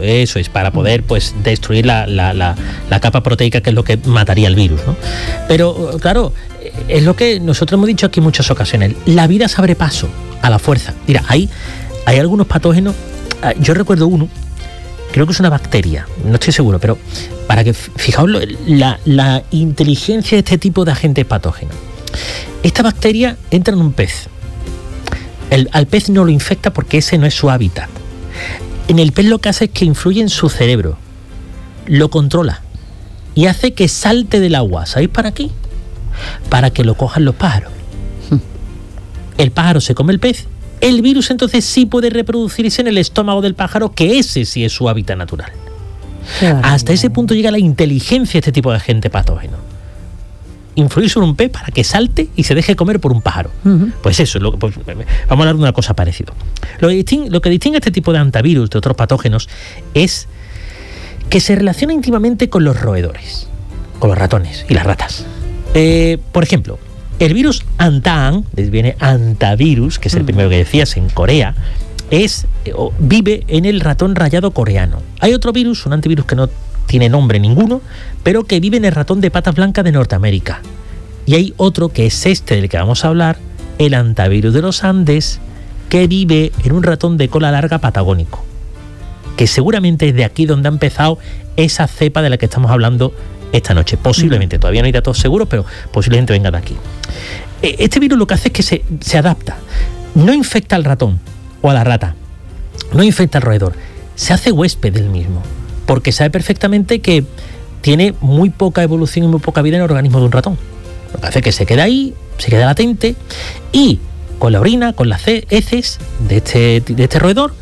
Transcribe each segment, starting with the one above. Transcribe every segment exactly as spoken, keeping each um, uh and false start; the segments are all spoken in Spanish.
eso es, para poder pues destruir la, la, la, la capa proteica, que es lo que mataría el virus, ¿no? Pero claro, es lo que nosotros hemos dicho aquí en muchas ocasiones, la vida se abre paso a la fuerza. Mira, hay, hay algunos patógenos, yo recuerdo uno, creo que es una bacteria, no estoy seguro, pero para que fijaos la, la inteligencia de este tipo de agentes patógenos. Esta bacteria entra en un pez. El, al pez no lo infecta porque ese no es su hábitat. En el pez lo que hace es que influye en su cerebro, lo controla y hace que salte del agua. ¿Sabéis para qué? Para que lo cojan los pájaros. El pájaro se come el pez. El virus entonces sí puede reproducirse en el estómago del pájaro, que ese sí es su hábitat natural. Hasta ese punto llega la inteligencia de este tipo de agente patógeno. Influir sobre un pez para que salte y se deje comer por un pájaro. Uh-huh. Pues eso, lo, pues, vamos a hablar de una cosa parecida. Lo que, distingue, lo que distingue a este tipo de antivirus de otros patógenos es que se relaciona íntimamente con los roedores, con los ratones y las ratas. Eh, por ejemplo, el virus Antaan, viene antivirus, que es el primero que decías, en Corea, es, o, vive en el ratón rayado coreano. Hay otro virus, un antivirus que no tiene nombre ninguno, pero que vive en el ratón de patas blancas de Norteamérica. Y hay otro que es este del que vamos a hablar, el antivirus de los Andes, que vive en un ratón de cola larga patagónico, que seguramente es de aquí donde ha empezado esa cepa de la que estamos hablando esta noche. Posiblemente, todavía no hay datos seguros, pero posiblemente venga de aquí. Este virus lo que hace es que se, se adapta. No infecta al ratón o a la rata, no infecta al roedor, se hace huésped del mismo, porque sabe perfectamente que tiene muy poca evolución y muy poca vida en el organismo de un ratón. Lo que hace es que se queda ahí, se queda latente, y con la orina, con las heces de este, de este roedor,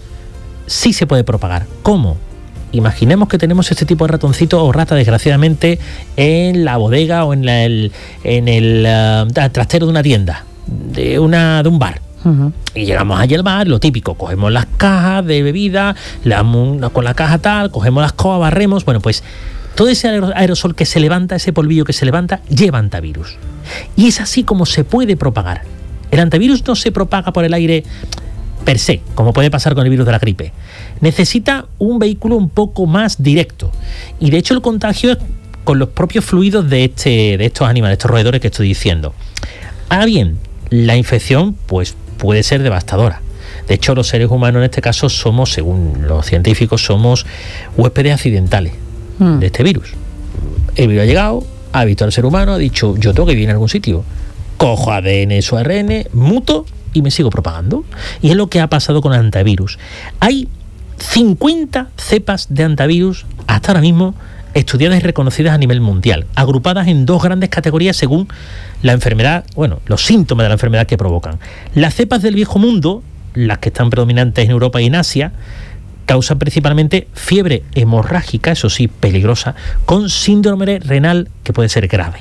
sí se puede propagar. ¿Cómo? Imaginemos que tenemos este tipo de ratoncito o rata, desgraciadamente, en la bodega o en, la, el, en el uh, trastero de una tienda, de, una, de un bar. Uh-huh. Y llegamos allí al bar, lo típico, cogemos las cajas de bebida, le damos con la caja tal, cogemos las escoba, barremos, bueno, pues todo ese aerosol que se levanta, ese polvillo que se levanta, lleva antivirus. Y es así como se puede propagar. El antivirus no se propaga por el aire per se, como puede pasar con el virus de la gripe. Necesita un vehículo un poco más directo. Y de hecho el contagio es con los propios fluidos de, este, de estos animales, estos roedores que estoy diciendo. Ahora bien, la infección, pues, puede ser devastadora. De hecho, los seres humanos en este caso somos, según los científicos, somos huéspedes accidentales mm. de este virus. El virus ha llegado, ha visto al ser humano, ha dicho, yo tengo que vivir en algún sitio. Cojo A D N, su A R N, muto y me sigo propagando. Y es lo que ha pasado con el antivirus. Hay cincuenta cepas de antivirus hasta ahora mismo estudiadas y reconocidas a nivel mundial, agrupadas en dos grandes categorías según la enfermedad, bueno, los síntomas de la enfermedad que provocan. Las cepas del viejo mundo, las que están predominantes en Europa y en Asia, causan principalmente fiebre hemorrágica, eso sí, peligrosa, con síndrome renal que puede ser grave.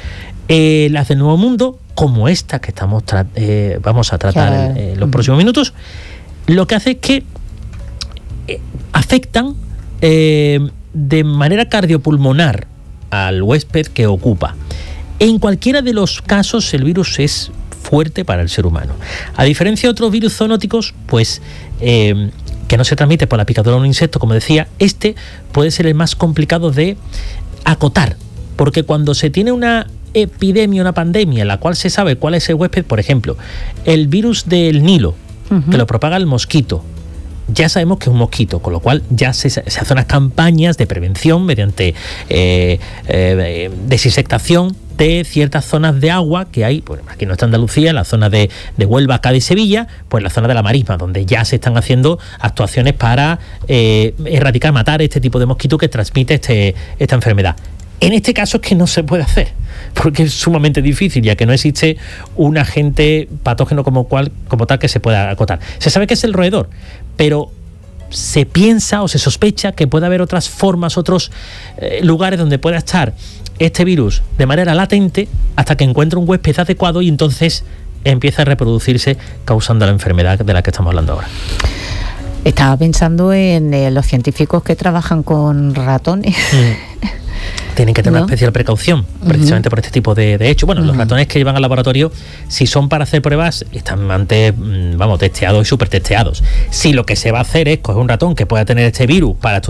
Eh, las del nuevo mundo, como esta que estamos tra- eh, vamos a tratar en, en los próximos minutos, lo que hace es que eh, afectan eh, de manera cardiopulmonar al huésped que ocupa. En cualquiera de los casos el virus es fuerte para el ser humano. A diferencia de otros virus zoonóticos, pues eh, que no se transmite por la picadura de un insecto, como decía, este puede ser el más complicado de acotar, porque cuando se tiene una epidemia, una pandemia en la cual se sabe cuál es el huésped, por ejemplo, el virus del Nilo, uh-huh. que lo propaga el mosquito, ya sabemos que es un mosquito, con lo cual ya se, se hacen unas campañas de prevención mediante eh, eh, desinsectación de ciertas zonas de agua que hay, pues aquí en nuestra Andalucía, en la zona de, de Huelva, Cádiz y Sevilla, pues la zona de la Marisma, donde ya se están haciendo actuaciones para eh, erradicar, matar este tipo de mosquito que transmite este, esta enfermedad. En este caso es que no se puede hacer, porque es sumamente difícil, ya que no existe un agente patógeno como, cual, como tal que se pueda acotar. Se sabe que es el roedor, pero se piensa o se sospecha que puede haber otras formas, otros eh, lugares donde pueda estar este virus de manera latente hasta que encuentre un huésped adecuado y entonces empieza a reproducirse causando la enfermedad de la que estamos hablando ahora. Estaba pensando en eh, los científicos que trabajan con ratones. Mm. Tienen que tener ¿no? una especial precaución, precisamente uh-huh. por este tipo de, de hechos. Bueno, uh-huh. los ratones que llevan al laboratorio, si son para hacer pruebas, están antes, vamos, testeados y súper testeados. Si lo que se va a hacer es coger un ratón que pueda tener este virus para estudiar